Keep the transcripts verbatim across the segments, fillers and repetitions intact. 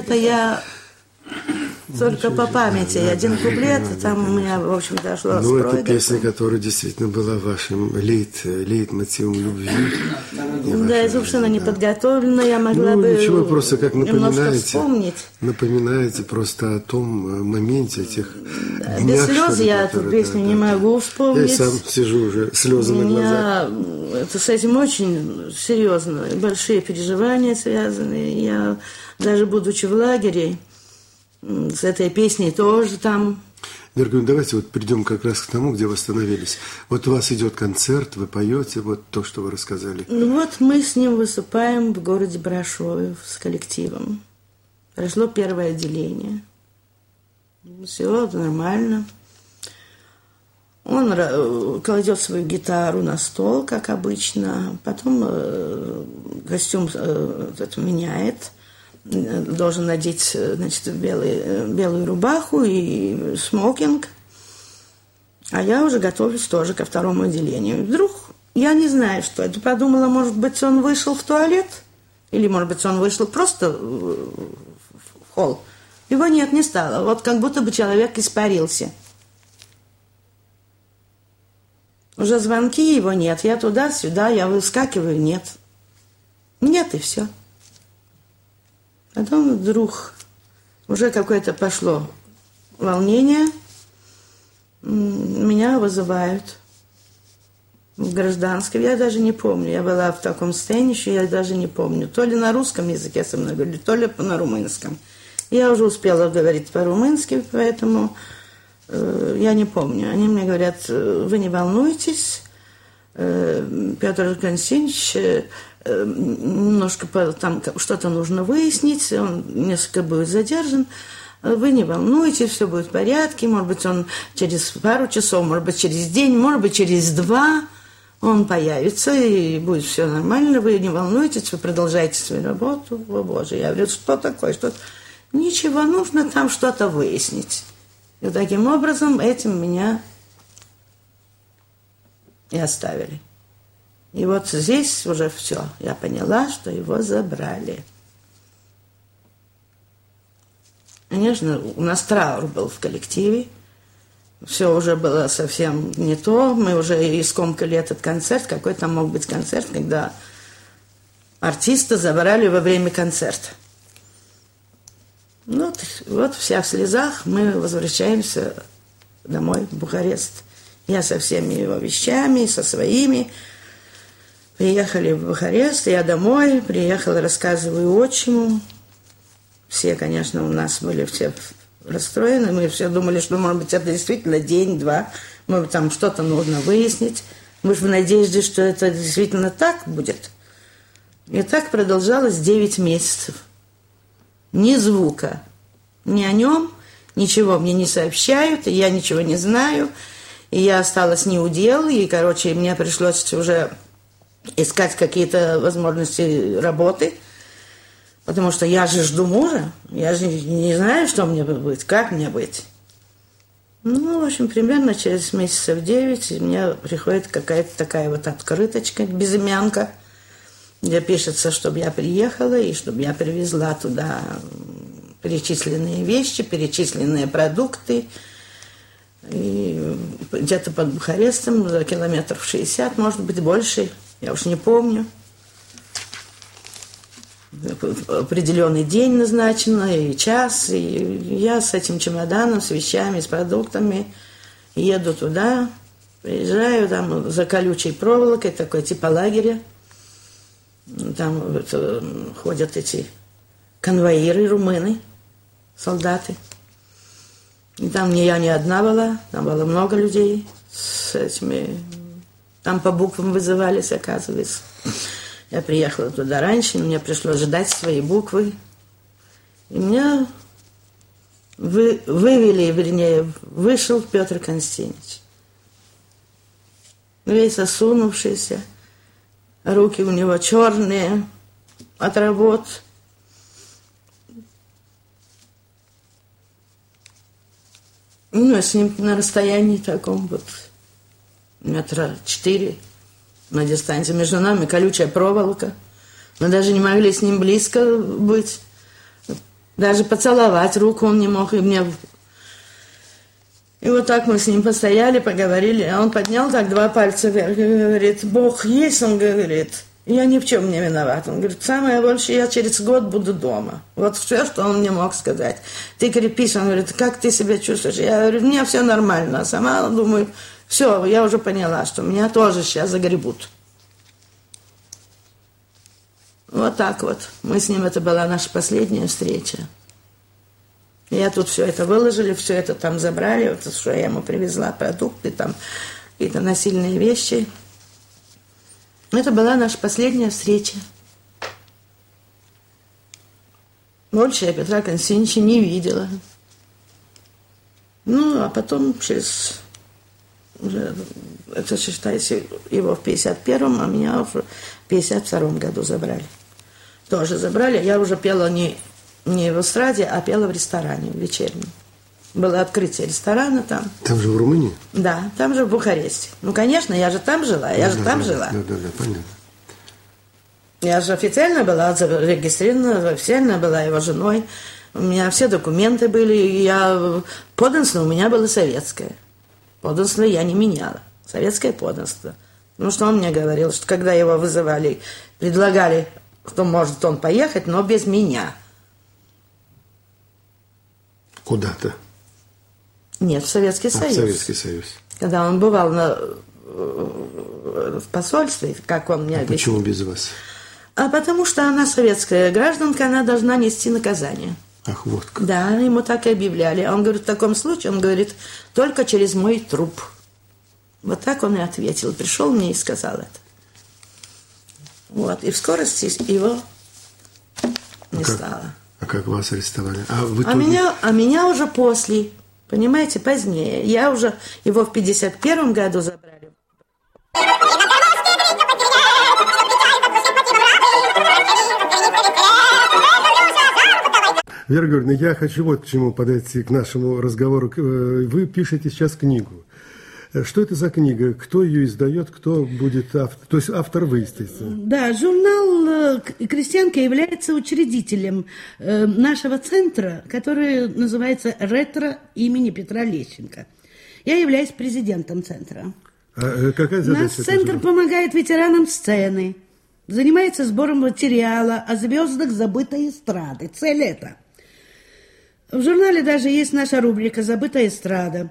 это я только по памяти. Да, один да, куплет, да, там да, у меня, в общем, дошло с Ну, пройдой. это песня, которая действительно была вашим лейт, лейт-мотивом любви. Да, и, собственно, не подготовлена, я могла ну, бы ничего, просто как напоминаете, вспомнить. Напоминаете просто о том моменте, этих да, днях, без слез ли, я которые, эту песню да, не да, могу вспомнить. Я сам сижу уже, слезы на глазах. Это с этим очень серьезно, большие переживания связаны. Я, даже будучи в лагере, с этой песней тоже там. Верка, ну давайте вот придем как раз к тому, где вы остановились. Вот у вас идет концерт, вы поете, вот то, что вы рассказали. Ну вот мы с ним выступаем в городе Брашов с коллективом. Прошло первое отделение. Все нормально. Он кладет свою гитару на стол, как обычно. Потом костюм этот меняет. Должен надеть, значит, белый, белую рубаху и смокинг. А я уже готовлюсь тоже ко второму отделению. И вдруг, я не знаю, что это, подумала, может быть, он вышел в туалет, или, может быть, он вышел просто в холл. Его нет, не стало. Вот как будто бы человек испарился. Уже звонки, его нет. Я туда-сюда, я выскакиваю, нет. Нет, и все. Потом вдруг уже какое-то пошло волнение. Меня вызывают в гражданском. Я даже не помню. Я была в таком состоянии, что я даже не помню. То ли на русском языке со мной говорили, то ли на румынском. Я уже успела говорить по-румынски, поэтому э, я не помню. Они мне говорят, вы не волнуйтесь, э, Петр Константинович, э, немножко там что-то нужно выяснить, он несколько будет задержан. Вы не волнуйтесь, все будет в порядке. Может быть, он через пару часов, может быть, через день, может быть, через два он появится, и будет все нормально. Вы не волнуйтесь, вы продолжаете свою работу. О, Боже, я говорю, что такое? Что... Ничего, нужно там что-то выяснить. И таким образом этим меня и оставили. И вот здесь уже все. Я поняла, что его забрали. Конечно, у нас траур был в коллективе. Все уже было совсем не то. Мы уже и скомкали этот концерт. Какой там мог быть концерт, когда артиста забрали во время концерта. Ну, вот, вот вся в слезах. Мы возвращаемся домой, в Бухарест. Я со всеми его вещами, со своими. Приехали в Бухарест, я домой, приехала, рассказываю отчиму. Все, конечно, у нас были все расстроены. Мы все думали, что, может быть, это действительно день-два. Может быть, там что-то нужно выяснить. Мы же в надежде, что это действительно так будет. И так продолжалось девять месяцев. Ни звука. Ни о нем, ничего мне не сообщают, и я ничего не знаю. И я осталась неудел, и, короче, мне пришлось уже искать какие-то возможности работы, потому что я же жду мужа, я же не знаю, что мне будет, как мне быть. Ну, в общем, примерно через месяцев девять мне приходит какая-то такая вот открыточка, безымянка, где пишется, чтобы я приехала и чтобы я привезла туда перечисленные вещи, перечисленные продукты. И где-то под Бухарестом, за километров шестьдесят, может быть, больше, я уж не помню. Определенный день назначен, и час, и я с этим чемоданом, с вещами, с продуктами еду туда, приезжаю, там за колючей проволокой, такой типа лагеря. Там это, ходят эти конвоиры, румыны, солдаты. И там не я не одна была, там было много людей с этими... Там по буквам вызывались, оказывается. Я приехала туда раньше, мне пришлось ждать свои буквы. И меня вы, вывели, вернее, вышел Петр Константинович. Весь осунувшийся, руки у него черные от работ. Ну, с ним на расстоянии таком вот, метра четыре на дистанции. Между нами колючая проволока. Мы даже не могли с ним близко быть. Даже поцеловать руку он не мог, и мне... И вот так мы с ним постояли, поговорили, а он поднял так два пальца вверх и говорит: Бог есть, он говорит, я ни в чем не виноват. Он говорит: самое большее, я через год буду дома. Вот все, что он мне мог сказать. Ты крепись, он говорит: как ты себя чувствуешь? Я говорю: у меня все нормально. А сама думаю: все, я уже поняла, что меня тоже сейчас загребут. Вот так вот. Мы с ним, это была наша последняя встреча. Я тут все это выложили, все это там забрали, вот что я ему привезла, продукты, там какие-то насильные вещи. Это была наша последняя встреча. Больше я Петра Константиновича не видела. Ну, а потом через... Уже, это, считайте, его в пятьдесят первом, а меня в пятьдесят втором году забрали. Тоже забрали. Я уже пела не, не в эстраде, а пела в ресторане, в вечернем. Было открытие ресторана там. Там же в Румынии? Да, там же в Бухаресте. Ну, конечно, я же там жила, я да, же да, там да, жила. Да, да, да, понятно. Я же официально была зарегистрирована, официально была его женой. У меня все документы были, и я... Подданство у меня было советское. Подданство я не меняла. Советское подданство. Ну, что он мне говорил, что когда его вызывали, предлагали, что может он поехать, но без меня. Куда-то? Нет, в Советский а, Союз. В Советский Союз. Когда он бывал на, в посольстве, как он мне а объяснил. Почему без вас? А потому что она советская гражданка, она должна нести наказание. Ах, вот как. Да, ему так и объявляли. А он говорит: в таком случае, он говорит, только через мой труп. Вот так он и ответил. Пришел мне и сказал это. Вот. И в скорости его не а как, стало. А как вас арестовали? А, в итоге... а, меня, а меня уже после, понимаете, позднее. Я уже его в пятьдесят первом году забрали. Вера Георгиевна, я хочу вот к чему подойти, к нашему разговору. Вы пишете сейчас книгу. Что это за книга? Кто ее издает? Кто будет автор? То есть автор вы, естественно. Да, журнал «Крестьянка» является учредителем нашего центра, который называется «Ретро» имени Петра Лещенко. Я являюсь президентом центра. А какая задача? Наш центр помогает ветеранам сцены, занимается сбором материала о звездах забытой эстрады. Цель это. В журнале даже есть наша рубрика «Забытая эстрада».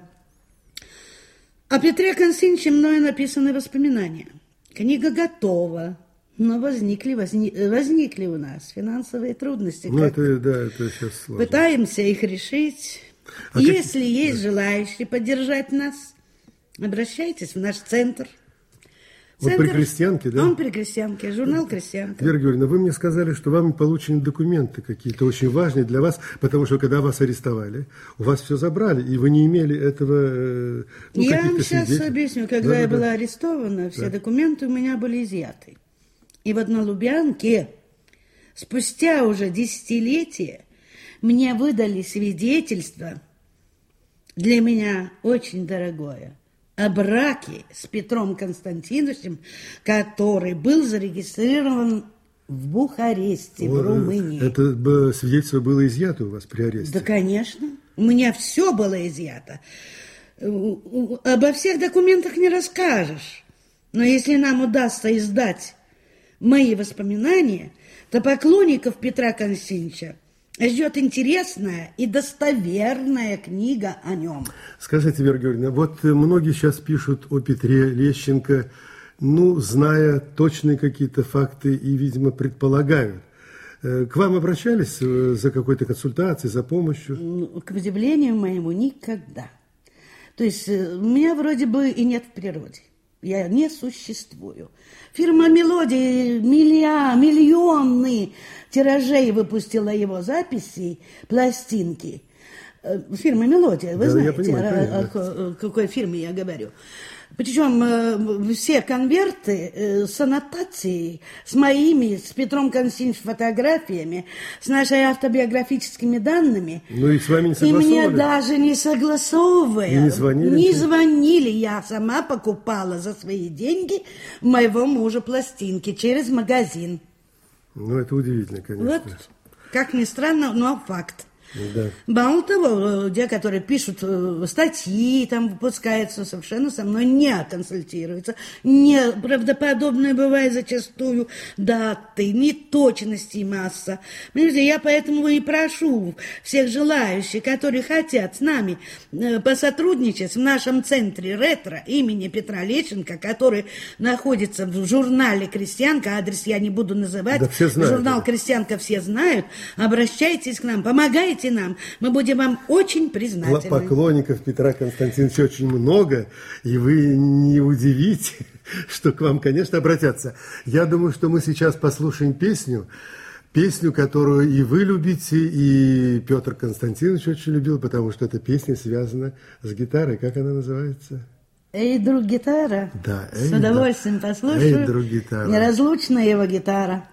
О Петре Константиновиче мною написаны воспоминания. Книга готова, но возникли, возник, возникли у нас финансовые трудности. Ну, это, да, это сейчас сложно. Пытаемся их решить. А Если как... есть да. желающие поддержать нас, обращайтесь в наш центр. Вот Центр, при «Крестьянке», да? Он при «Крестьянке», журнал «Крестьянка». Вера Георгиевна, вы мне сказали, что вам получены документы какие-то очень важные для вас, потому что когда вас арестовали, у вас все забрали, и вы не имели этого, ну, я вам сейчас свидетелей. объясню. Когда да, я да, была да. арестована, все да. документы у меня были изъяты. И вот на Лубянке, спустя уже десятилетия, мне выдали свидетельство, для меня очень дорогое, о браке с Петром Константиновичем, который был зарегистрирован в Бухаресте, О, в Румынии. Это свидетельство было изъято у вас при аресте? Да, конечно. У меня все было изъято. Обо всех документах не расскажешь. Но если нам удастся издать мои воспоминания, то поклонников Петра Константиновича ждет интересная и достоверная книга о нем. Скажите, Вера Георгиевна, вот многие сейчас пишут о Петре Лещенко, ну, зная точные какие-то факты и, видимо, предполагают. К вам обращались за какой-то консультацией, за помощью? К удивлению моему, никогда. То есть у меня вроде бы и нет в природе. Я не существую. Фирма «Мелодия» миллион, миллионные тиражей выпустила его записей, пластинки. Фирма «Мелодия», вы да, знаете, я понимаю, о, о, о какой фирме я говорю. Причем все конверты с аннотацией, с моими, с Петром Константиновичем фотографиями, с нашими автобиографическими данными. Ну и с вами не согласовывали? И мне даже не согласовывая. И не звонили? Не звонили. Я сама покупала за свои деньги моего мужа пластинки через магазин. Ну это удивительно, конечно. Вот. Как ни странно, но факт. Да. Мало того, те, которые пишут статьи, там выпускаются, совершенно со мной не консультируются. Неправдоподобные бывают зачастую даты, неточностей масса. Понимаете, я поэтому и прошу всех желающих, которые хотят с нами посотрудничать в нашем центре ретро имени Петра Лещенко, который находится в журнале «Крестьянка», адрес я не буду называть, да, все знают, журнал да. «Крестьянка» все знают, обращайтесь к нам, помогайте нам, мы будем вам очень признательны. Поклонников Петра Константиновича очень много, и вы не удивите, что к вам, конечно, обратятся. Я думаю, что мы сейчас послушаем песню, песню, которую и вы любите, и Петр Константинович очень любил, потому что эта песня связана с гитарой. Как она называется? «Эй, друг, гитара». Да, С эй, удовольствием да. послушаю. «Эй, друг, гитара». Неразлучная его гитара.